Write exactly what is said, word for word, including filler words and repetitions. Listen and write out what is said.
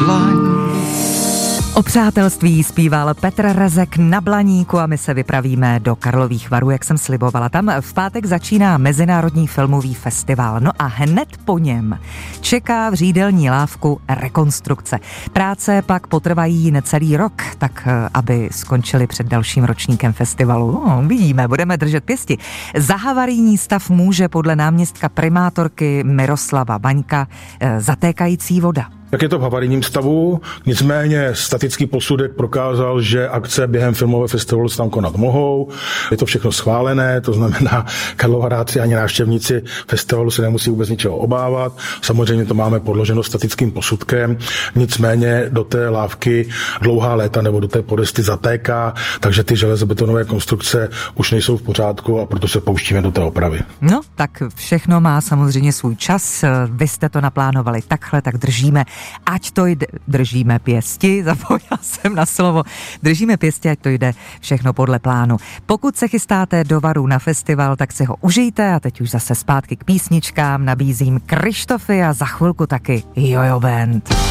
Blaň. O přátelství zpíval Petr Rezek na Blaníku a my se vypravíme do Karlových Varů, jak jsem slibovala. Tam v pátek začíná Mezinárodní filmový festival. No a hned po něm čeká v Řídelní Lávku rekonstrukce. Práce pak potrvají necelý rok, tak aby skončili před dalším ročníkem festivalu. No, vidíme, budeme držet pěsti. Za havarijní stav může podle náměstka primátorky Miroslava Baňka zatékající voda. Tak je to v havarijním stavu, nicméně statický posudek prokázal, že akce během filmového festivalu se tam konat mohou. Je to všechno schválené, to znamená, karlovarháci ani návštěvníci festivalu se nemusí vůbec ničeho obávat. Samozřejmě to máme podloženo statickým posudkem, nicméně do té lávky dlouhá léta nebo do té podesty zatéká, takže ty železobetonové konstrukce už nejsou v pořádku a proto se pouštíme do té opravy. No, tak všechno má samozřejmě svůj čas. Vy jste to naplánovali takhle, tak držíme. Ať to jde, držíme pěsti, zapojila jsem na slovo, držíme pěsti, ať to jde všechno podle plánu. Pokud se chystáte do Varů na festival, tak si ho užijte a teď už zase zpátky k písničkám nabízím Krištofy a za chvilku taky Jojo Band.